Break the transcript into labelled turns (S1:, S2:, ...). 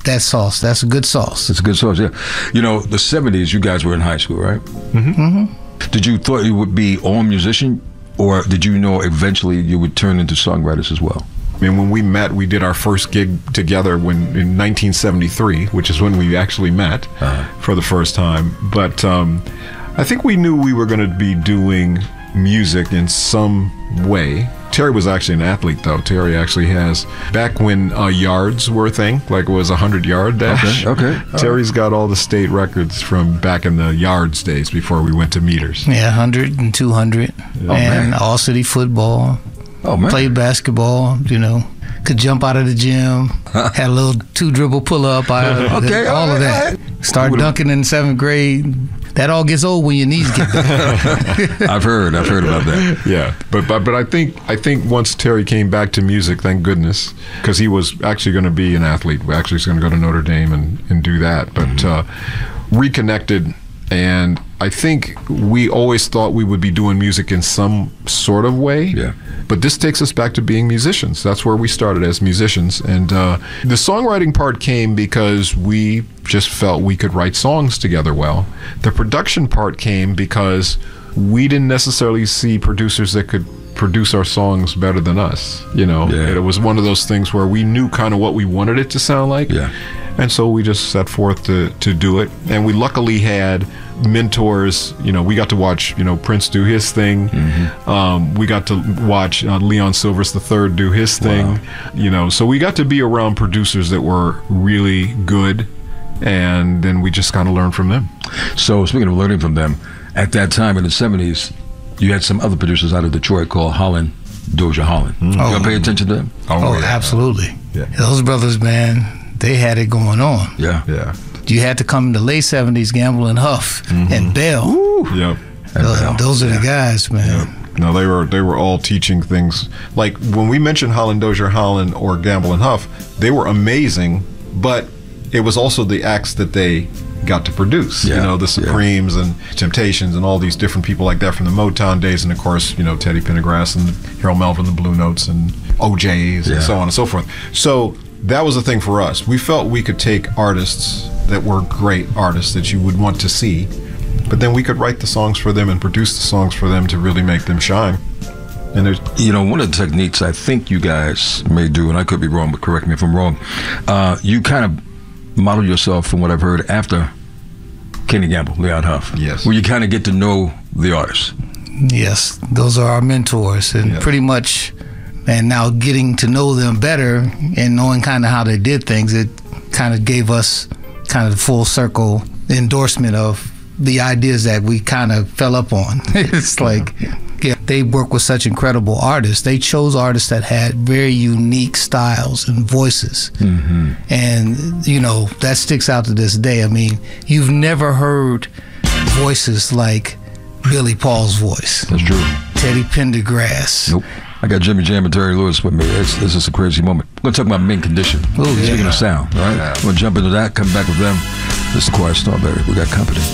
S1: that sauce. That's a good sauce.
S2: It's a good sauce, yeah. You know, the 70s, you guys were in high school, right? Did you thought you would be all musician, or did you know eventually you would turn into songwriters as well?
S3: I mean, when we met, we did our first gig together in 1973, which is when we actually met for the first time. But I think we knew we were going to be doing music in some way. Terry was actually an athlete, though. Terry actually has, back when yards were a thing, like it was a 100-yard dash.
S2: Okay.
S3: Terry's got all the state records from back in the yards days before we went to meters.
S1: Yeah, 100 and 200. And all city football.
S2: Oh, man.
S1: Played basketball, you know. Could jump out of the gym. Had a little 2-dribble pull-up. All of that. Started dunking in 7th grade. That all gets old when your knees get bad.
S2: I've heard about that.
S3: Yeah, but I think once Terry came back to music, thank goodness, because he was actually going to be an athlete. We actually was going to go to Notre Dame and do that, but reconnected. And I think we always thought we would be doing music in some sort of way.
S2: Yeah.
S3: But this takes us back to being musicians. That's where we started as musicians. And the songwriting part came because we just felt we could write songs together well. The production part came because we didn't necessarily see producers that could produce our songs better than us. You know, It was one of those things where we knew kind of what we wanted it to sound like.
S2: Yeah.
S3: And so we just set forth to do it. And we luckily had mentors. You know, we got to watch, Prince do his thing. We got to watch Leon Silvers III do his thing. Wow. So we got to be around producers that were really good. And then we just kind of learned from them.
S2: So speaking of learning from them, at that time in the 70s, you had some other producers out of Detroit called Holland, Dozier Holland. You gonna pay attention to them?
S1: Oh, yeah. Absolutely.
S3: Yeah.
S1: Those brothers, man, they had it going on.
S2: Yeah.
S1: You had to come in the late 70s, Gamble and Huff and Bell.
S3: Yep.
S1: Those are the guys, man.
S3: Yep. No, they were all teaching things. Like when we mentioned Holland, Dozier Holland, or Gamble and Huff, they were amazing, but it was also the acts that they got to produce. The Supremes and Temptations and all these different people like that from the Motown days, and of course, Teddy Pendergrass and Harold Melvin, the Blue Notes, and OJs and so on and so forth. So that was the thing for us. We felt we could take artists that were great artists that you would want to see, but then we could write the songs for them and produce the songs for them to really make them shine. And there's,
S2: one of the techniques I think you guys may do, and I could be wrong, but correct me if I'm wrong, you kind of model yourself from what I've heard after Kenny Gamble, Leon Huff.
S3: Yes.
S2: Where you kind of get to know the artists.
S1: Yes, those are our mentors, and pretty much, and now getting to know them better and knowing kind of how they did things, it kind of gave us kind of the full circle endorsement of the ideas that we kind of fell up on. It's like, they work with such incredible artists. They chose artists that had very unique styles and voices. And, that sticks out to this day. I mean, you've never heard voices like Billy Paul's voice.
S2: That's true.
S1: Teddy Pendergrass.
S2: Nope. I got Jimmy Jam and Terry Lewis with me. This is a crazy moment. We're going to talk about Mint Condition. Speaking of sound, right? We'll jump into that, come back with them. This is Quiet Storm, baby. We got company.